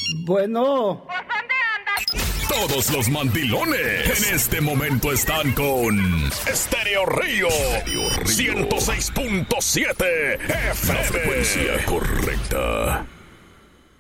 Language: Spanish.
Bueno. ¿Por dónde andas? Todos los mandilones en este momento están con Estéreo Río 106.7 FM. La frecuencia correcta.